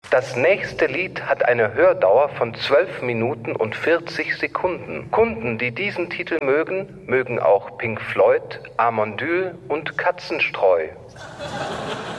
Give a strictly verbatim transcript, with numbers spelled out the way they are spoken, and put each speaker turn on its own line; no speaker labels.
Das nächste Lied hat eine Hördauer von zwölf Minuten und vierzig Sekunden. Kunden, die diesen Titel mögen, mögen auch Pink Floyd, Amondyl und Katzenstreu.